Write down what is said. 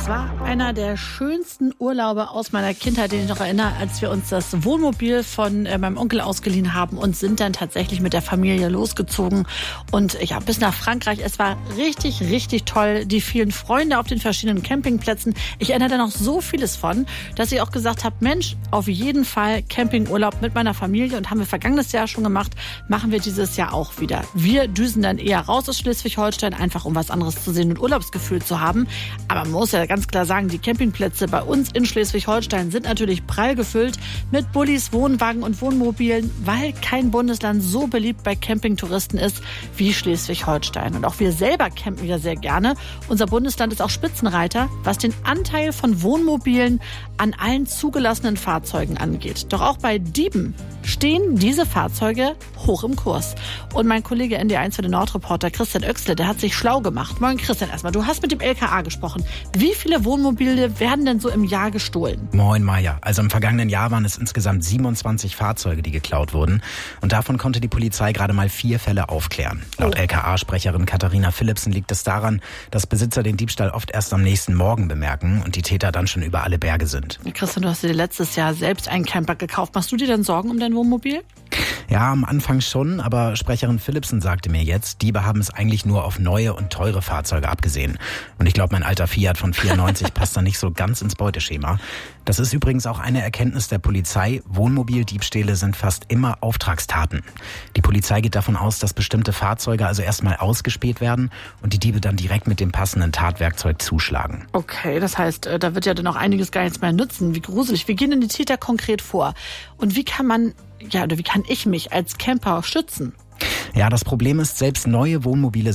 Das war einer der schönsten Urlaube aus meiner Kindheit, den ich noch erinnere, als wir uns das Wohnmobil von meinem Onkel ausgeliehen haben und sind dann tatsächlich mit der Familie losgezogen und ja, bis nach Frankreich. Es war richtig, richtig toll. Die vielen Freunde auf den verschiedenen Campingplätzen. Ich erinnere da noch so vieles von, dass ich auch gesagt habe, Mensch, auf jeden Fall Campingurlaub mit meiner Familie, und haben wir vergangenes Jahr schon gemacht, machen wir dieses Jahr auch wieder. Wir düsen dann eher raus aus Schleswig-Holstein, einfach um was anderes zu sehen und Urlaubsgefühl zu haben. Aber man muss ja ganz klar sagen, die Campingplätze bei uns in Schleswig-Holstein sind natürlich prall gefüllt mit Bullis, Wohnwagen und Wohnmobilen, weil kein Bundesland so beliebt bei Campingtouristen ist wie Schleswig-Holstein. Und auch wir selber campen ja sehr gerne. Unser Bundesland ist auch Spitzenreiter, was den Anteil von Wohnmobilen an allen zugelassenen Fahrzeugen angeht. Doch auch bei Dieben stehen diese Fahrzeuge hoch im Kurs. Und mein Kollege ND1 für den Nordreporter Christian Oechsle, der hat sich schlau gemacht. Moin Christian, erstmal, du hast mit dem LKA gesprochen. Wie viele Wohnmobile werden denn so im Jahr gestohlen? Moin Maja, also im vergangenen Jahr waren es insgesamt 27 Fahrzeuge, die geklaut wurden. Und davon konnte die Polizei gerade mal 4 Fälle aufklären. Laut LKA-Sprecherin Katharina Philipsen liegt es daran, dass Besitzer den Diebstahl oft erst am nächsten Morgen bemerken und die Täter dann schon über alle Berge sind. Christian, du hast dir letztes Jahr selbst einen Camper gekauft. Machst du dir denn Sorgen um dein Wohnmobil? Ja, am Anfang schon, aber Sprecherin Philipsen sagte mir jetzt, Diebe haben es eigentlich nur auf neue und teure Fahrzeuge abgesehen. Und ich glaube, mein alter Fiat von 94 passt da nicht so ganz ins Beuteschema. Das ist übrigens auch eine Erkenntnis der Polizei. Wohnmobildiebstähle sind fast immer Auftragstaten. Die Polizei geht davon aus, dass bestimmte Fahrzeuge also erstmal ausgespäht werden und die Diebe dann direkt mit dem passenden Tatwerkzeug zuschlagen. Okay, das heißt, da wird ja dann auch einiges gar nichts mehr nützen. Wie gruselig. Wie gehen denn die Täter konkret vor? Und wie kann ich mich als Camper schützen? Ja, das Problem ist, selbst neue Wohnmobile